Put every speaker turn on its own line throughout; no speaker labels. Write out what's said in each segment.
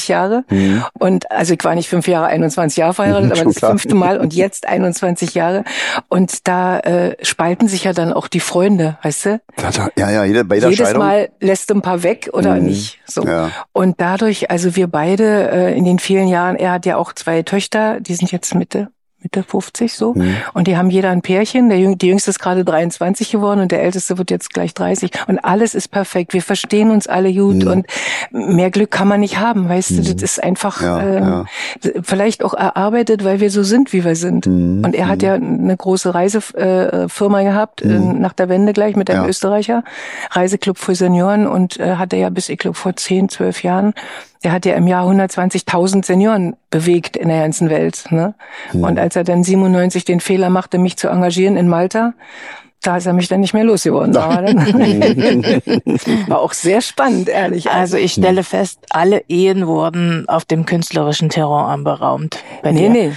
Jahre. Und also ich war nicht 5 Jahre, 21 Jahre verheiratet, aber das 5. Mal und jetzt 21 Jahre. Und da spalten sich ja dann auch die Freunde, weißt du?
Ja, bei jeder
Jedes
Scheidung.
Mal lässt du ein paar weg oder nicht. So.
Ja.
Und dadurch, also wir beide in den vielen Jahren, er hat ja auch 2 Töchter, die sind jetzt Mitte 50 so. Und die haben jeder ein Pärchen. Die Jüngste ist gerade 23 geworden und der Älteste wird jetzt gleich 30. Und alles ist perfekt. Wir verstehen uns alle gut und mehr Glück kann man nicht haben, weißt du. Das ist einfach vielleicht auch erarbeitet, weil wir so sind, wie wir sind. Und er hat ja eine große Reisefirma gehabt, nach der Wende gleich mit einem Österreicher. Reiseclub für Senioren und hatte ja bis, ich glaube, vor 10, 12 Jahren der hat ja im Jahr 120.000 Senioren bewegt in der ganzen Welt. Ne? Und als er dann 97 den Fehler machte, mich zu engagieren in Malta, da ist er mich dann nicht mehr losgeworden. Aber dann war auch sehr spannend, ehrlich.
Also ich stelle fest, alle Ehen wurden auf dem künstlerischen Terrain beraumt.
Nee.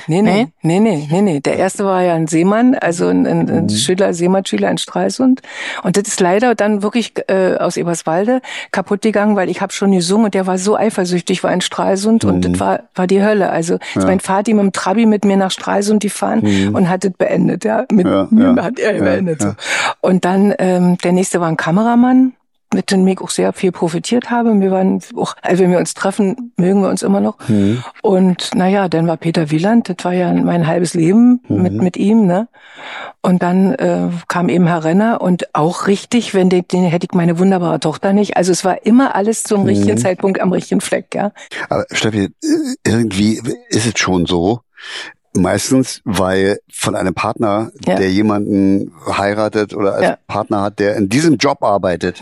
Der erste war ja ein Seemann, also ein Seemannsschüler in Stralsund. Und das ist leider dann wirklich aus Eberswalde kaputt gegangen, weil ich habe schon gesungen und der war so eifersüchtig, war in Stralsund und das war die Hölle. Also ist mein Vati mit dem Trabi mit mir nach Stralsund gefahren und hat das beendet. Ja, mit mir hat er beendet. So. Und dann der nächste war ein Kameramann, mit dem ich auch sehr viel profitiert habe. Wir waren auch, also wenn wir uns treffen, mögen wir uns immer noch. Und naja, dann war Peter Wieland, das war ja mein halbes Leben mit ihm, ne? Und dann kam eben Herr Renner und auch richtig, wenn den hätte ich meine wunderbare Tochter nicht. Also es war immer alles zum richtigen Zeitpunkt am richtigen Fleck, ja.
Aber Steffi, irgendwie ist es schon so, meistens, weil von einem Partner, der jemanden heiratet oder als Partner hat, der in diesem Job arbeitet,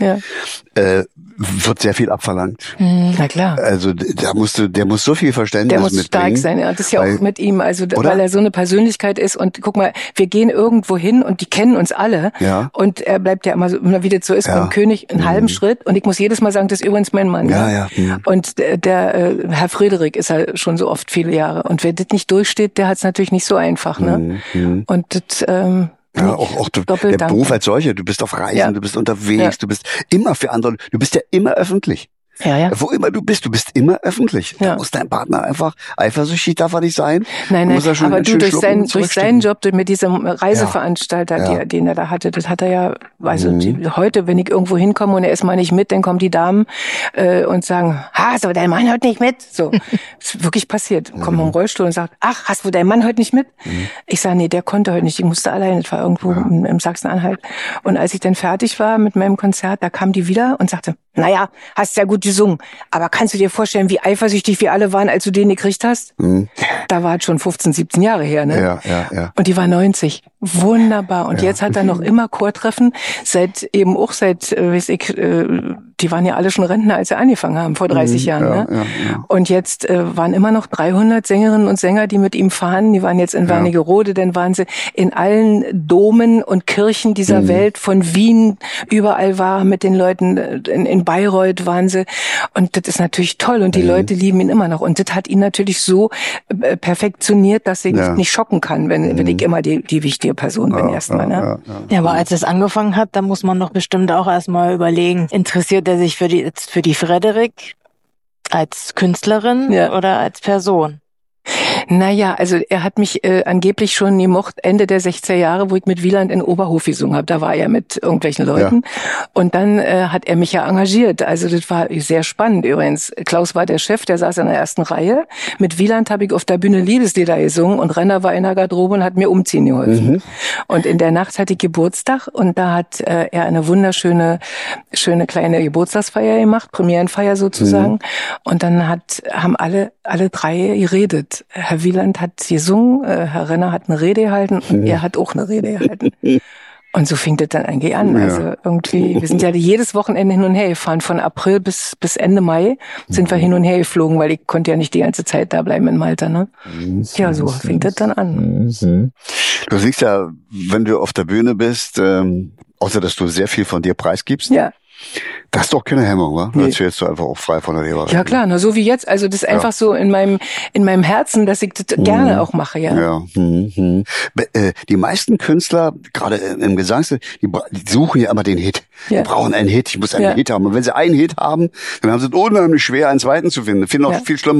wird sehr viel abverlangt.
Na klar.
Also der muss so viel Verständnis mitbringen. Der muss stark
sein, ja. Das ist ja auch mit ihm, also weil er so eine Persönlichkeit ist und guck mal, wir gehen irgendwo hin und die kennen uns alle und er bleibt ja immer wie das so ist beim König einen halben Schritt und ich muss jedes Mal sagen, das ist übrigens mein Mann. Und der Herr Friedrich ist ja schon so oft viele Jahre und wer das nicht durchsteht, der hat es natürlich nicht so einfach, ne? Und das
auch der Beruf als solcher, du bist auf Reisen, du bist unterwegs, du bist immer für andere, du bist ja immer öffentlich.
Ja.
Wo immer du bist immer öffentlich. Da muss dein Partner einfach eifersüchtig, darf er nicht sein.
Nein, aber du durch seinen Job, mit diesem Reiseveranstalter, den er da hatte, das hat er ja, also heute, wenn ich irgendwo hinkomme und er ist mal nicht mit, dann kommen die Damen und sagen, hast du dein Mann heute nicht mit? So, das ist wirklich passiert. Kommt im Rollstuhl und sagt, ach, hast du deinen Mann heute nicht mit? Ich sage, nee, der konnte heute nicht, ich musste alleine, das war irgendwo im Sachsen-Anhalt. Und als ich dann fertig war mit meinem Konzert, da kam die wieder und sagte, naja, hast ja gut gesungen, aber kannst du dir vorstellen, wie eifersüchtig wir alle waren, als du den gekriegt hast? Da war es schon 15, 17 Jahre her, ne?
Ja.
Und die war 90. Wunderbar. Und jetzt hat er noch immer Chortreffen, seit, weiß ich, die waren ja alle schon Rentner, als sie angefangen haben, vor 30 Jahren, ne? Ja. Und jetzt waren immer noch 300 Sängerinnen und Sänger, die mit ihm fahren. Die waren jetzt in Wernigerode, dann waren sie in allen Domen und Kirchen dieser Welt, von Wien, überall war mit den Leuten, in Bayreuth waren sie. Und das ist natürlich toll und die Leute lieben ihn immer noch. Und das hat ihn natürlich so perfektioniert, dass ich nicht schocken kann, wenn ich immer die wichtige Person bin erstmal. Ne?
Ja, aber als es angefangen hat, da muss man doch bestimmt auch erstmal überlegen, interessiert er sich für die Frederik als Künstlerin oder als Person?
Naja, also er hat mich angeblich schon gemocht Ende der 60er Jahre, wo ich mit Wieland in Oberhof gesungen habe. Da war er mit irgendwelchen Leuten. Und dann hat er mich ja engagiert. Also das war sehr spannend übrigens. Klaus war der Chef, der saß in der ersten Reihe. Mit Wieland habe ich auf der Bühne Liebeslieder gesungen und Renner war in der Garderobe und hat mir umziehen geholfen. Und in der Nacht hatte ich Geburtstag und da hat er eine wunderschöne, schöne kleine Geburtstagsfeier gemacht, Premierenfeier sozusagen. Und dann haben alle 3 geredet. Herr Wieland hat gesungen, Herr Renner hat eine Rede gehalten und er hat auch eine Rede gehalten. Und so fing das dann eigentlich an. Also irgendwie, wir sind ja jedes Wochenende hin und her gefahren. Von April bis Ende Mai sind wir hin und her geflogen, weil ich konnte ja nicht die ganze Zeit da bleiben in Malta, ne? Ja, so fing das dann an.
Du siehst ja, wenn du auf der Bühne bist, außer dass du sehr viel von dir preisgibst. Das ist doch keine Hemmung, wa? Nee. Erzählst du einfach auch frei von der Leber.
Ja klar, na so wie jetzt. Also das ist einfach so in meinem Herzen, dass ich das gerne auch mache,
Die meisten Künstler, gerade im Gesangsstil, die suchen ja immer den Hit. Die brauchen einen Hit, ich muss einen Hit haben. Und wenn sie einen Hit haben, dann haben sie es unheimlich schwer, einen zweiten zu finden. Ich finde noch viel schlimmer.